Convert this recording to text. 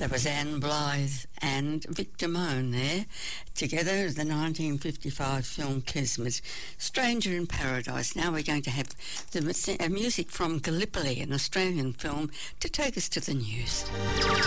That was Anne Blythe and Victor Moan there, together the 1955 film Kismet, Stranger in Paradise. Now we're going to have the music from Gallipoli, an Australian film, to take us to the news.